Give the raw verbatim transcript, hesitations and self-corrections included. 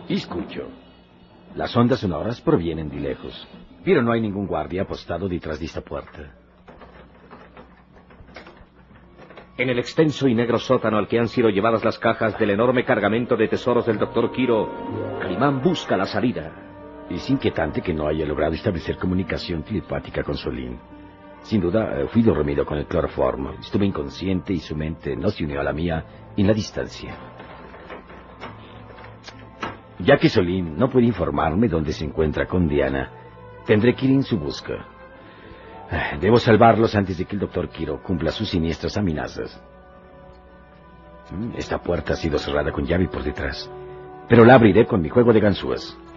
Escucho. Las ondas sonoras provienen de lejos, pero no hay ningún guardia apostado detrás de esta puerta. En el extenso y negro sótano al que han sido llevadas las cajas del enorme cargamento de tesoros del doctor Quiro, Calimán busca la salida. Es inquietante que no haya logrado establecer comunicación telepática con Solín. Sin duda, fui dormido con el cloroformo. Estuve inconsciente y su mente no se unió a la mía en la distancia. Ya que Solín no puede informarme dónde se encuentra con Diana, tendré que ir en su busca. Debo salvarlos antes de que el doctor Quiro cumpla sus siniestras amenazas. Esta puerta ha sido cerrada con llave por detrás, pero la abriré con mi juego de ganzúas.